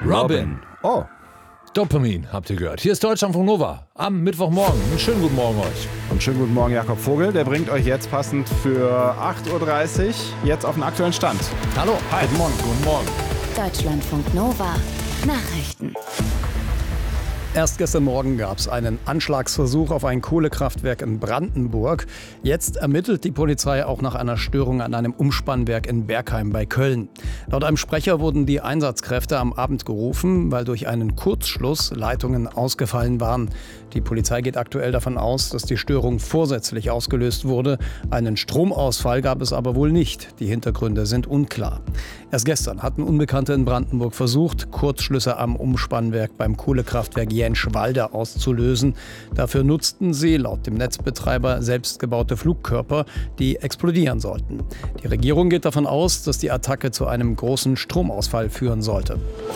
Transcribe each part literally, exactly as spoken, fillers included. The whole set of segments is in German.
Robin. Oh. Dopamin, habt ihr gehört. Hier ist Deutschlandfunk Nova am Mittwochmorgen. Einen schönen guten Morgen euch. Und schönen guten Morgen, Jakob Vogel. Der bringt euch jetzt passend für acht Uhr dreißig jetzt auf den aktuellen Stand. Hallo. Hi. Guten Morgen. Guten Morgen. Deutschlandfunk Nova. Nachrichten. Erst gestern Morgen gab es einen Anschlagsversuch auf ein Kohlekraftwerk in Brandenburg. Jetzt ermittelt die Polizei auch nach einer Störung an einem Umspannwerk in Bergheim bei Köln. Laut einem Sprecher wurden die Einsatzkräfte am Abend gerufen, weil durch einen Kurzschluss Leitungen ausgefallen waren. Die Polizei geht aktuell davon aus, dass die Störung vorsätzlich ausgelöst wurde. Einen Stromausfall gab es aber wohl nicht. Die Hintergründe sind unklar. Erst gestern hatten Unbekannte in Brandenburg versucht, Kurzschlüsse am Umspannwerk beim Kohlekraftwerk Jänschwalde auszulösen. Dafür nutzten sie laut dem Netzbetreiber selbstgebaute Flugkörper, die explodieren sollten. Die Regierung geht davon aus, dass die Attacke zu einem großen Stromausfall führen sollte.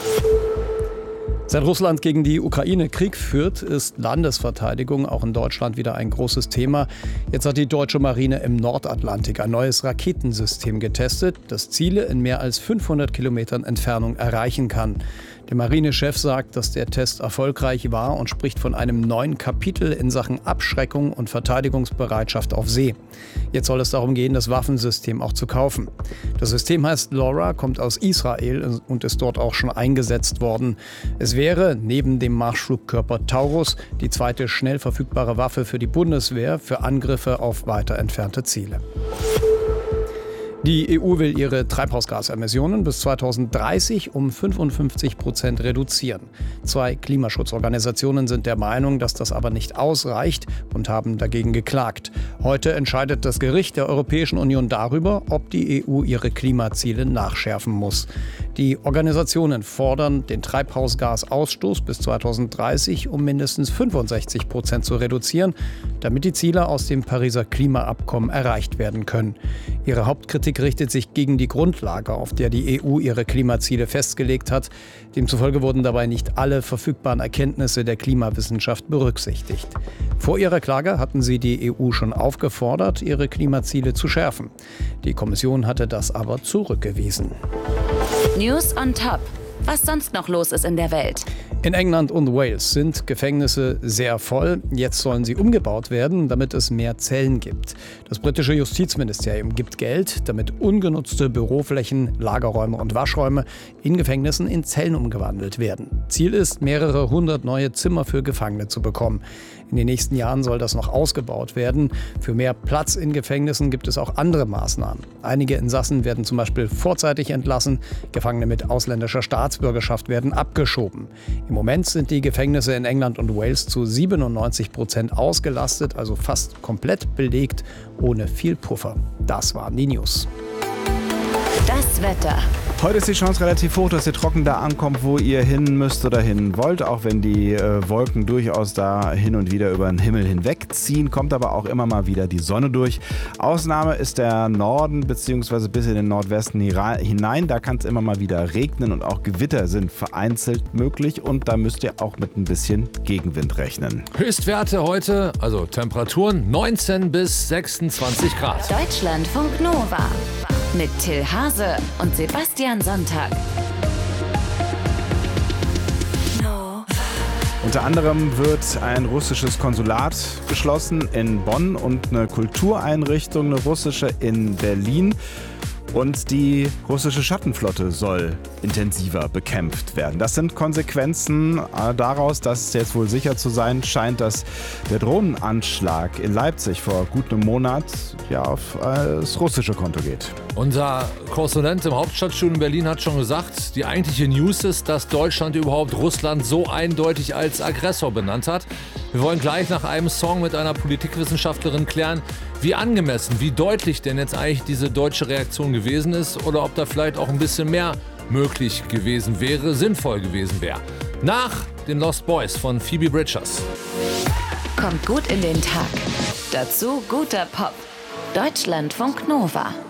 Seit Russland gegen die Ukraine Krieg führt, ist Landesverteidigung auch in Deutschland wieder ein großes Thema. Jetzt hat die deutsche Marine im Nordatlantik ein neues Raketensystem getestet, das Ziele in mehr als fünfhundert Kilometern Entfernung erreichen kann. Der Marinechef sagt, dass der Test erfolgreich war und spricht von einem neuen Kapitel in Sachen Abschreckung und Verteidigungsbereitschaft auf See. Jetzt soll es darum gehen, das Waffensystem auch zu kaufen. Das System heißt LoRa, kommt aus Israel und ist dort auch schon eingesetzt worden. Es wäre neben dem Marschflugkörper Taurus die zweite schnell verfügbare Waffe für die Bundeswehr für Angriffe auf weiter entfernte Ziele. Die E U will ihre Treibhausgasemissionen bis zweitausenddreißig um fünfundfünfzig Prozent reduzieren. Zwei Klimaschutzorganisationen sind der Meinung, dass das aber nicht ausreicht und haben dagegen geklagt. Heute entscheidet das Gericht der Europäischen Union darüber, ob die E U ihre Klimaziele nachschärfen muss. Die Organisationen fordern, den Treibhausgasausstoß bis zweitausenddreißig um mindestens fünfundsechzig Prozent zu reduzieren, damit die Ziele aus dem Pariser Klimaabkommen erreicht werden können. Ihre Hauptkritik richtet sich gegen die Grundlage, auf der die E U ihre Klimaziele festgelegt hat. Demzufolge wurden dabei nicht alle verfügbaren Erkenntnisse der Klimawissenschaft berücksichtigt. Vor ihrer Klage hatten sie die E U schon aufgefordert, ihre Klimaziele zu schärfen. Die Kommission hatte das aber zurückgewiesen. News on top. Was sonst noch los ist in der Welt. In England und Wales sind Gefängnisse sehr voll. Jetzt sollen sie umgebaut werden, damit es mehr Zellen gibt. Das britische Justizministerium gibt Geld, damit ungenutzte Büroflächen, Lagerräume und Waschräume in Gefängnissen in Zellen umgewandelt werden. Ziel ist, mehrere hundert neue Zimmer für Gefangene zu bekommen. In den nächsten Jahren soll das noch ausgebaut werden. Für mehr Platz in Gefängnissen gibt es auch andere Maßnahmen. Einige Insassen werden zum Beispiel vorzeitig entlassen. Gefangene mit ausländischer Staatsbürgerschaft werden abgeschoben. Im Moment sind die Gefängnisse in England und Wales zu siebenundneunzig Prozent ausgelastet, also fast komplett belegt, ohne viel Puffer. Das waren die News. Das Wetter. Heute ist die Chance relativ hoch, dass ihr trocken da ankommt, wo ihr hin müsst oder hin wollt. Auch wenn die äh, Wolken durchaus da hin und wieder über den Himmel hinwegziehen, kommt aber auch immer mal wieder die Sonne durch. Ausnahme ist der Norden bzw. bis in den Nordwesten hinein. Da kann es immer mal wieder regnen und auch Gewitter sind vereinzelt möglich. Und da müsst ihr auch mit ein bisschen Gegenwind rechnen. Höchstwerte heute, also Temperaturen neunzehn bis sechsundzwanzig Grad. Deutschlandfunk Nova. Mit Till Hase und Sebastian Sonntag. Unter anderem wird ein russisches Konsulat geschlossen in Bonn und eine Kultureinrichtung, eine russische in Berlin. Und die russische Schattenflotte soll intensiver bekämpft werden. Das sind Konsequenzen daraus, dass es jetzt wohl sicher zu sein scheint, dass der Drohnenanschlag in Leipzig vor gut einem Monat ja, auf das russische Konto geht. Unser Korrespondent im Hauptstadtstudio in Berlin hat schon gesagt, die eigentliche News ist, dass Deutschland überhaupt Russland so eindeutig als Aggressor benannt hat. Wir wollen gleich nach einem Song mit einer Politikwissenschaftlerin klären, wie angemessen, wie deutlich denn jetzt eigentlich diese deutsche Reaktion gewesen ist oder ob da vielleicht auch ein bisschen mehr möglich gewesen wäre, sinnvoll gewesen wäre. Nach den Lost Boys von Phoebe Bridgers. Kommt gut in den Tag. Dazu guter Pop. Deutschlandfunk Nova.